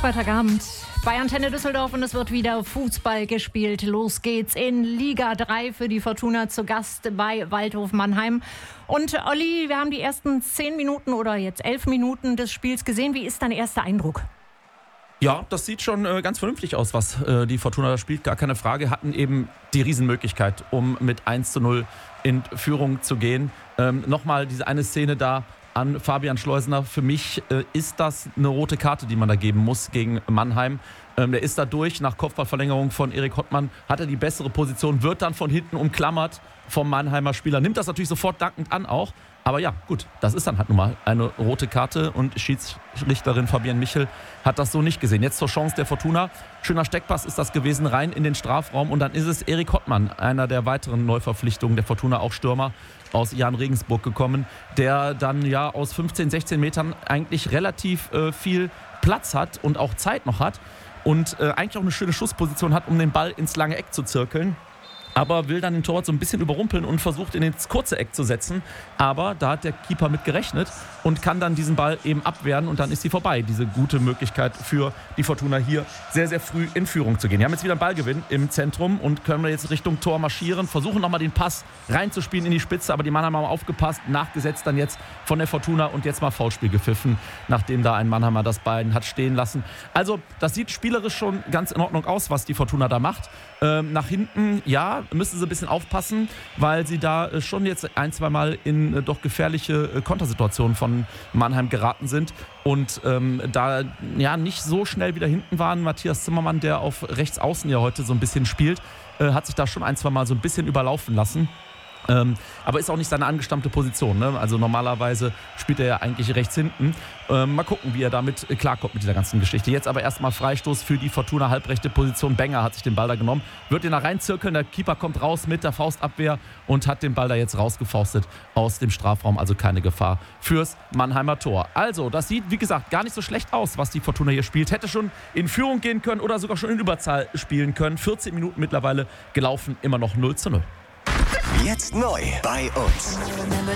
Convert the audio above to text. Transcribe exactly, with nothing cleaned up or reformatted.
Freitagabend bei Antenne Düsseldorf und es wird wieder Fußball gespielt. Los geht's in Liga drei für die Fortuna zu Gast bei Waldhof Mannheim. Und Olli, wir haben die ersten zehn Minuten oder jetzt elf Minuten des Spiels gesehen. Wie ist dein erster Eindruck? Ja, das sieht schon äh, ganz vernünftig aus, was äh, die Fortuna da spielt. Gar keine Frage. Hatten eben die Riesenmöglichkeit, um mit eins zu null in Führung zu gehen. Ähm, Nochmal diese eine Szene da an Fabian Schleusener. Für mich äh, ist das eine rote Karte, die man da geben muss gegen Mannheim. Ähm, der ist da durch. Nach Kopfballverlängerung von Erik Hottmann hat er die bessere Position, wird dann von hinten umklammert vom Mannheimer Spieler. Nimmt das natürlich sofort dankend an auch. Aber ja, gut, das ist dann halt nun mal eine rote Karte und Schiedsrichterin Fabienne Michel hat das so nicht gesehen. Jetzt zur Chance der Fortuna. Schöner Steckpass ist das gewesen, rein in den Strafraum und dann ist es Erik Hottmann, einer der weiteren Neuverpflichtungen der Fortuna, auch Stürmer aus Jan Regensburg gekommen, der dann ja aus fünfzehn, sechzehn Metern eigentlich relativ äh, viel Platz hat und auch Zeit noch hat und äh, eigentlich auch eine schöne Schussposition hat, um den Ball ins lange Eck zu zirkeln. Aber will dann den Torwart so ein bisschen überrumpeln und versucht in ins kurze Eck zu setzen. Aber da hat der Keeper mit gerechnet und kann dann diesen Ball eben abwehren und dann ist sie vorbei. Diese gute Möglichkeit für die Fortuna hier sehr, sehr früh in Führung zu gehen. Wir haben jetzt wieder einen Ballgewinn im Zentrum und können jetzt Richtung Tor marschieren. Versuchen nochmal den Pass reinzuspielen in die Spitze, aber die Mannheimer haben aufgepasst. Nachgesetzt dann jetzt von der Fortuna und jetzt mal Foulspiel gepfiffen, nachdem da ein Mannheimer das Bein hat stehen lassen. Also das sieht spielerisch schon ganz in Ordnung aus, was die Fortuna da macht. Ähm, nach hinten, ja, müssen sie ein bisschen aufpassen, weil sie da äh, schon jetzt ein, zwei Mal in äh, doch gefährliche äh, Kontersituationen von Mannheim geraten sind und ähm, da ja nicht so schnell wieder hinten waren. Matthias Zimmermann, der auf rechts außen ja heute so ein bisschen spielt, äh, hat sich da schon ein, zwei Mal so ein bisschen überlaufen lassen. Ähm, aber ist auch nicht seine angestammte Position, ne? Also normalerweise spielt er ja eigentlich rechts hinten. Ähm, mal gucken, wie er damit klarkommt mit dieser ganzen Geschichte. Jetzt aber erstmal Freistoß für die Fortuna, halbrechte Position. Benger hat sich den Ball da genommen, wird den da reinzirkeln. Der Keeper kommt raus mit der Faustabwehr und hat den Ball da jetzt rausgefaustet aus dem Strafraum. Also keine Gefahr fürs Mannheimer Tor. Also das sieht, wie gesagt, gar nicht so schlecht aus, was die Fortuna hier spielt. Hätte schon in Führung gehen können oder sogar schon in Überzahl spielen können. vierzehn Minuten mittlerweile gelaufen, immer noch null zu null. Jetzt neu bei uns.